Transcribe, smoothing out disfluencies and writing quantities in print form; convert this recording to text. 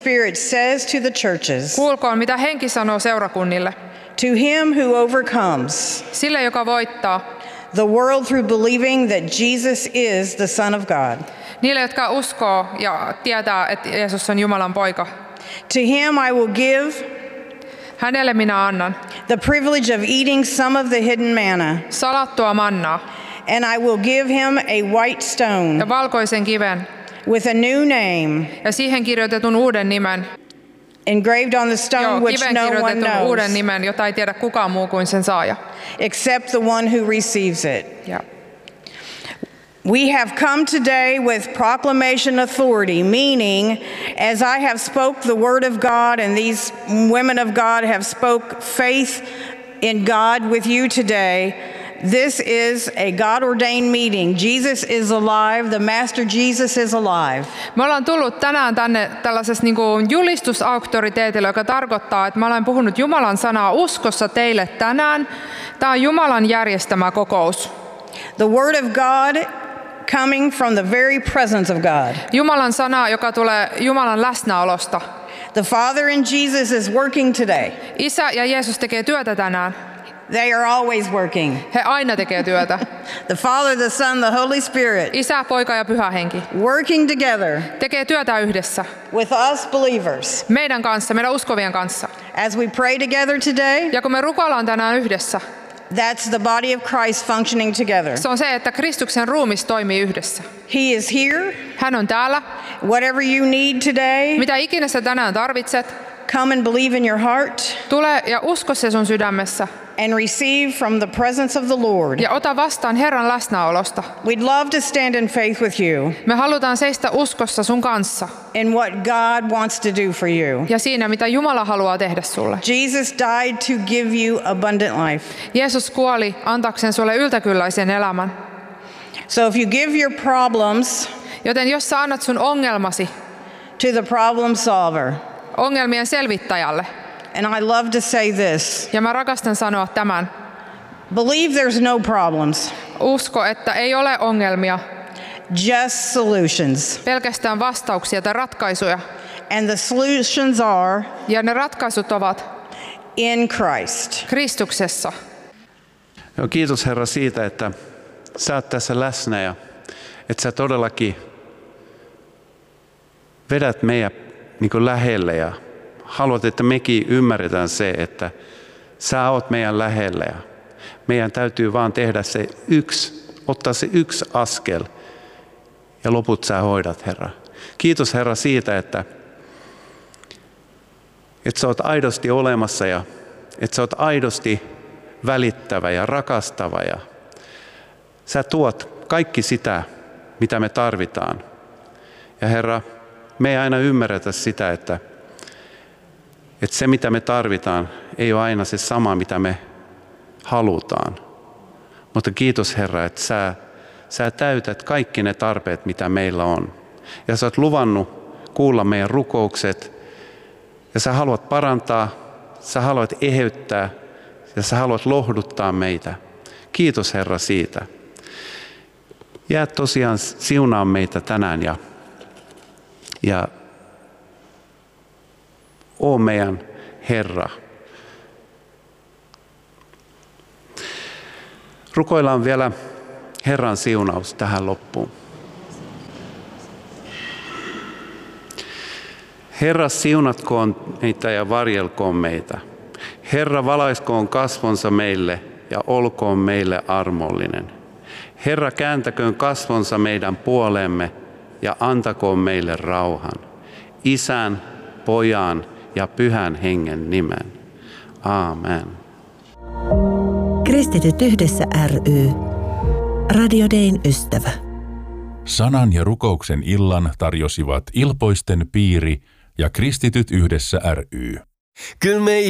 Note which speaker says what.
Speaker 1: Spirit says to the churches.
Speaker 2: Kuulkoon, mitä henki sanoo seurakunnille.
Speaker 1: To him who overcomes.
Speaker 2: Sille, joka voittaa.
Speaker 1: The world through believing that Jesus is the Son of God.
Speaker 2: Niille, jotka uskoo ja tietää, että Jeesus on Jumalan poika.
Speaker 1: To him I will give.
Speaker 2: Hänelle minä annan.
Speaker 1: The privilege of eating some of the hidden manna.
Speaker 2: Salattua mannaa.
Speaker 1: And I will give him a white stone.
Speaker 2: Ja valkoisen kiven.
Speaker 1: With a new name.
Speaker 2: Ja siihen kirjoitetun uuden nimen.
Speaker 1: Engraved on the stone which no one knows.
Speaker 2: Uuden nimen, jota ei tiedä kukaan muu kuin sen saaja.
Speaker 1: Except the one who receives it.
Speaker 2: Yeah.
Speaker 1: We have come today with proclamation authority, meaning as I have spoke the word of God and these women of God have spoke faith in God with you today, this is a God-ordained meeting. Jesus is alive. The Master Jesus is alive.
Speaker 2: Me ollaan tullut tänään tänne tällaisessa julistusauktoriteetilla, joka tarkoittaa, että mä olen puhunut Jumalan sanaa uskossa teille tänään. Tämä on Jumalan järjestämä kokous.
Speaker 1: The word of God coming from the very presence of God.
Speaker 2: Jumalan sana, joka tulee Jumalan läsnäolosta.
Speaker 1: The Father and Jesus is working today.
Speaker 2: Isä ja Jeesus tekee työtä tänään.
Speaker 1: They are always working.
Speaker 2: He aina tekee työtä.
Speaker 1: The Father, the Son, the Holy Spirit.
Speaker 2: Isä, poika ja pyhä henki.
Speaker 1: Working together.
Speaker 2: Tekee työtä yhdessä.
Speaker 1: With us believers.
Speaker 2: Meidän kanssa, meidän uskovien kanssa.
Speaker 1: As we pray together today.
Speaker 2: Ja kun me rukoillaan tänään yhdessä.
Speaker 1: That's the body of Christ functioning together.
Speaker 2: Se on se, että Kristuksen ruumis toimii yhdessä.
Speaker 1: He is here.
Speaker 2: Hän on täällä.
Speaker 1: Whatever you need today.
Speaker 2: Mitä ikinä sä tänään tarvitset.
Speaker 1: Come and believe in your heart.
Speaker 2: Tule ja usko se sun sydämessä.
Speaker 1: And receive from the presence of the Lord.
Speaker 2: Ja ota vastaan Herran läsnäolosta.
Speaker 1: We'd love to stand in faith with you.
Speaker 2: Me halutaan seistä uskossa sun kanssa.
Speaker 1: In what God wants to do for you.
Speaker 2: Ja siinä, mitä Jumala haluaa tehdä sulle.
Speaker 1: Jesus died to give you abundant life.
Speaker 2: Jeesus kuoli antaakseen sulle yltäkylläisen elämän.
Speaker 1: So if you give your problems,
Speaker 2: joten jos sä annat sun ongelmasi
Speaker 1: to the problem solver.
Speaker 2: Ongelmien selvittäjälle.
Speaker 1: And I love to say this.
Speaker 2: Ja mä rakastan sanoa tämän.
Speaker 1: Believe there's no problems.
Speaker 2: Usko, että ei ole ongelmia.
Speaker 1: Just solutions.
Speaker 2: Pelkästään vastauksia tai ratkaisuja.
Speaker 1: And the solutions are.
Speaker 2: Ja ne ratkaisut ovat.
Speaker 1: In Christ.
Speaker 2: Kristuksessa.
Speaker 3: Joo, kiitos Herra siitä, että sä oot tässä läsnä ja että sä todellakin vedät meidän niin lähelle ja haluat, että mekin ymmärretään se, että sä oot meidän lähellä ja meidän täytyy vaan tehdä se ottaa se yksi askel ja loput sä hoidat, Herra. Kiitos Herra siitä, että sä oot aidosti olemassa ja että sä oot aidosti välittävä ja rakastava ja sä tuot kaikki sitä, mitä me tarvitaan. Ja Herra, me ei aina ymmärretä sitä, että se mitä me tarvitaan ei ole aina se sama, mitä me halutaan. Mutta kiitos Herra, että sä täytät kaikki ne tarpeet, mitä meillä on. Ja sä oot luvannut kuulla meidän rukoukset ja sä haluat parantaa, sä haluat eheyttää ja sä haluat lohduttaa meitä. Kiitos Herra siitä. Jää tosiaan siunaa meitä tänään ja oo meidän Herra. Rukoillaan vielä Herran siunaus tähän loppuun. Herra, siunatkoon meitä ja varjelkoon meitä. Herra, valaiskoon kasvonsa meille ja olkoon meille armollinen. Herra, kääntäköön kasvonsa meidän puoleemme ja antakoon meille rauhan. Isän, Pojan ja Pyhän Hengen nimen. Aamen.
Speaker 4: Kristityt yhdessä ry. Radio Dayn ystävä.
Speaker 5: Sanan ja rukouksen illan tarjosivat Ilpoisten piiri ja Kristityt yhdessä ry.
Speaker 6: Kyllä me